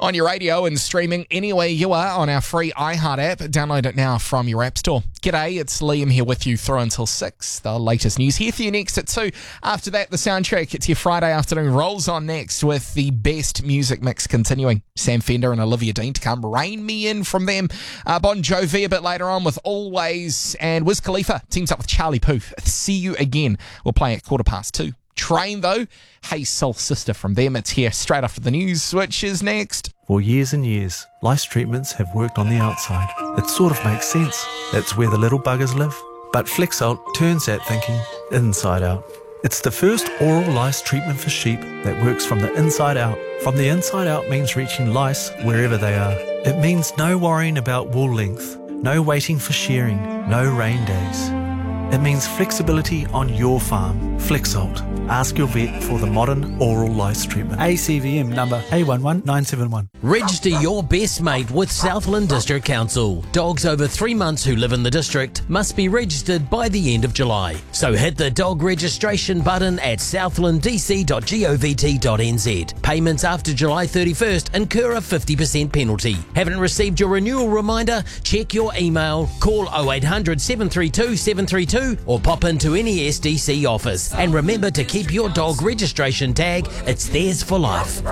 On your radio and streaming anywhere you are on our free iHeart app. Download it now from your app store. G'day, it's Liam here with you through until 6. The latest news here for you next at 2. After that, the soundtrack. It's your Friday afternoon rolls on next with the best music mix continuing. Sam Fender and Olivia Dean to come. Rein me in from them. Bon Jovi a bit later on with Always. And Wiz Khalifa teams up with Charlie Puth. See You Again. We'll play at 2:15. Train, though. Hey Soul Sister from them. It's here straight after the news, which is next. For years and years, lice treatments have worked on the outside. It sort of makes sense. That's where the little buggers live. But Flexalt turns that thinking inside out. It's the first oral lice treatment for sheep that works from the inside out. From the inside out means reaching lice wherever they are. It means no worrying about wool length, no waiting for shearing, no rain days. It means flexibility on your farm. Flexalt. Ask your vet for the modern oral lice treatment. ACVM number A11971. Register your best mate with Southland District Council. Dogs over 3 months who live in the district must be registered by the end of July. So hit the dog registration button at southlanddc.govt.nz. Payments after July 31st incur a 50% penalty. Haven't received your renewal reminder? Check your email, call 0800 732 732 or pop into any SDC office. And remember to keep your dog registration tag. It's theirs for life.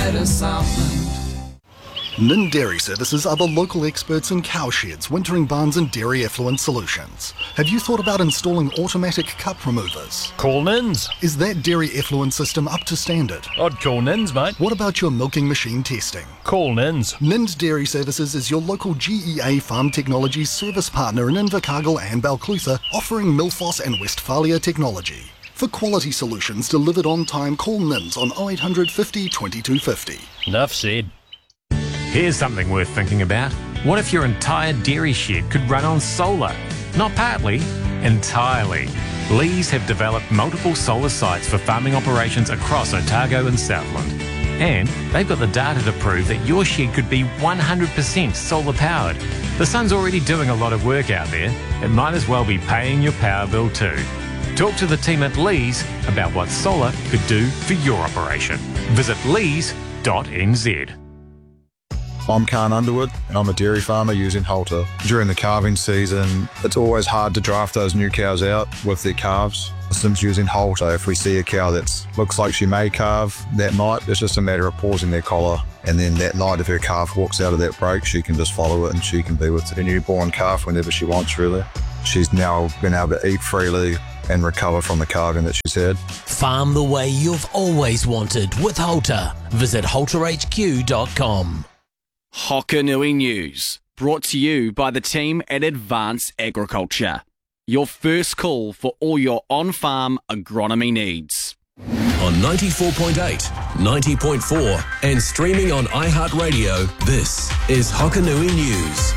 Nin Dairy Services are the local experts in cow sheds, wintering barns and dairy effluent solutions. Have you thought about installing automatic cup removers? Call Nins. Is that dairy effluent system up to standard? I'd call Nins, mate. What about your milking machine testing? Call Nins. Nins Dairy Services is your local GEA Farm Technologies service partner in Invercargill and Balclutha, offering Milfoss and Westphalia technology. For quality solutions delivered on time, call Nins on 0800 50 2250. Enough said. Here's something worth thinking about. What if your entire dairy shed could run on solar? Not partly, entirely. Lees have developed multiple solar sites for farming operations across Otago and Southland. And they've got the data to prove that your shed could be 100% solar powered. The sun's already doing a lot of work out there. It might as well be paying your power bill too. Talk to the team at Lees about what solar could do for your operation. Visit lees.nz. I'm Khan Underwood and I'm a dairy farmer using Halter. During the calving season, it's always hard to draft those new cows out with their calves. Since using Halter, if we see a cow that looks like she may calve that night, it's just a matter of pausing their collar. And then that night, if her calf walks out of that break, she can just follow it and she can be with the newborn calf whenever she wants, really. She's now been able to eat freely and recover from the calving that she's had. Farm the way you've always wanted with Halter. Visit halterhq.com. Hokanui News, brought to you by the team at Advanced Agriculture. Your first call for all your on-farm agronomy needs. On 94.8, 90.4 and streaming on iHeartRadio, this is Hokanui News.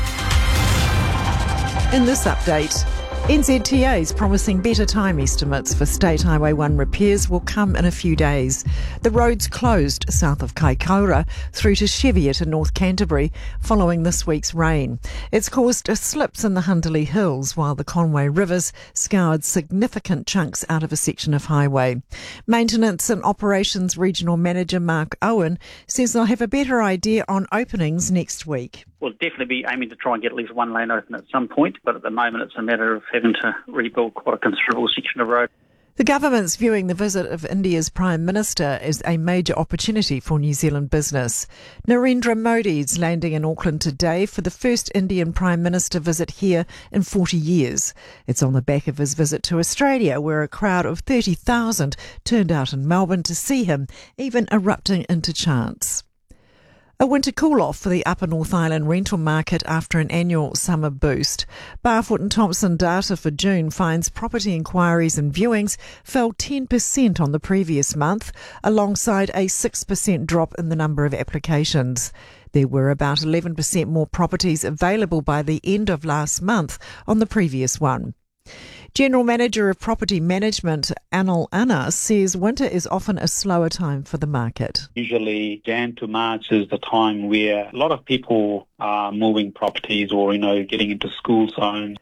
In this update, NZTA's promising better time estimates for State Highway 1 repairs will come in a few days. The roads closed south of Kaikoura through to Cheviot in North Canterbury following this week's rain. It's caused slips in the Hunterley Hills while the Conway Rivers scoured significant chunks out of a section of highway. Maintenance and Operations Regional Manager Mark Owen says they'll have a better idea on openings next week. We'll definitely be aiming to try and get at least one lane open at some point, but at the moment it's a matter of having to rebuild quite a considerable section of road. The government's viewing the visit of India's Prime Minister as a major opportunity for New Zealand business. Narendra Modi's landing in Auckland today for the first Indian Prime Minister visit here in 40 years. It's on the back of his visit to Australia, where a crowd of 30,000 turned out in Melbourne to see him, even erupting into chants. A winter cool-off for the Upper North Island rental market after an annual summer boost. Barfoot and Thompson data for June finds property inquiries and viewings fell 10% on the previous month, alongside a 6% drop in the number of applications. There were about 11% more properties available by the end of last month on the previous one. General Manager of Property Management, Anil Anna, says winter is often a slower time for the market. Usually Jan to March is the time where a lot of people are moving properties or, getting into school zones.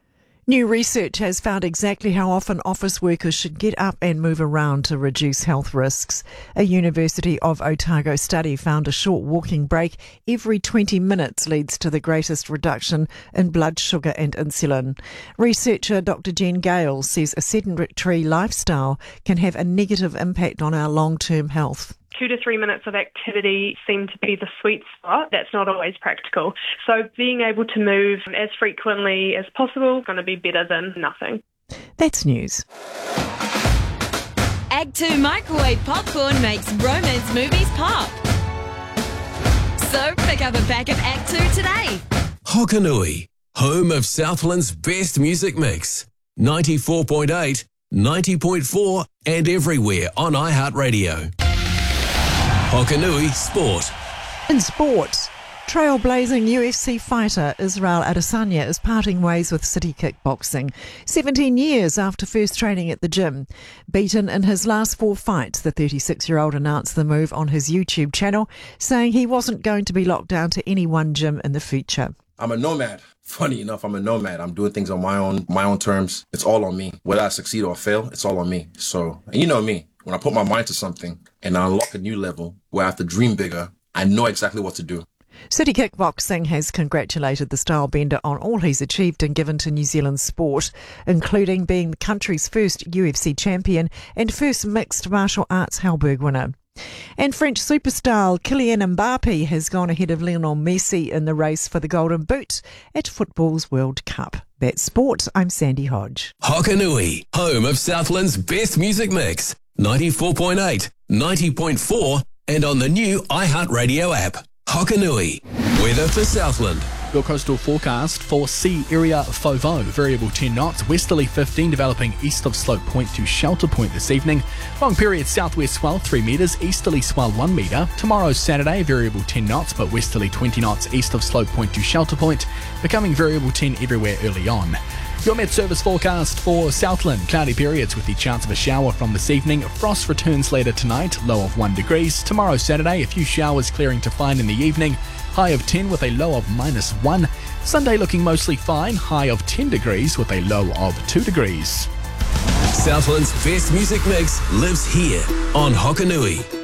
New research has found exactly how often office workers should get up and move around to reduce health risks. A University of Otago study found a short walking break every 20 minutes leads to the greatest reduction in blood sugar and insulin. Researcher Dr. Jen Gale says a sedentary lifestyle can have a negative impact on our long-term health. 2 to 3 minutes of activity seem to be the sweet spot. That's not always practical. So being able to move as frequently as possible is going to be better than nothing. That's news. Ag 2 microwave popcorn makes romance movies pop. So pick up a pack of Ag 2 today. Hokanui, home of Southland's best music mix. 94.8, 90.4 and everywhere on iHeartRadio. Hokanui Sport. In sport, trailblazing UFC fighter Israel Adesanya is parting ways with City Kickboxing 17 years after first training at the gym. Beaten in his last 4 fights, the 36-year-old announced the move on his YouTube channel, saying he wasn't going to be locked down to any one gym in the future. I'm a nomad. Funny enough, I'm a nomad. I'm doing things on my own terms. It's all on me. Whether I succeed or fail, it's all on me. So, and you know me. When I put my mind to something and I unlock a new level where I have to dream bigger, I know exactly what to do. City Kickboxing has congratulated the style bender on all he's achieved and given to New Zealand sport, including being the country's first UFC champion and first mixed martial arts Halberg winner. And French superstar Kylian Mbappe has gone ahead of Lionel Messi in the race for the Golden Boot at football's World Cup. That's sport. I'm Sandy Hodge. Hokanui, home of Southland's best music mix. 94.8, 90.4 and on the new iHeartRadio app. Hokanui, weather for Southland. Your coastal forecast for Sea Area Fovo, variable 10 knots, westerly 15 developing east of Slope Point to Shelter Point this evening. Long period southwest swell 3 metres, easterly swell 1 metre. Tomorrow Saturday, variable 10 knots but westerly 20 knots east of Slope Point to Shelter Point, becoming variable 10 everywhere early on. Your Met Service forecast for Southland, cloudy periods with the chance of a shower from this evening. Frost returns later tonight, low of 1 degrees. Tomorrow Saturday, a few showers clearing to fine in the evening, high of 10 with a low of -1. Sunday looking mostly fine, high of 10 degrees with a low of 2 degrees. Southland's best music mix lives here on Hokanui.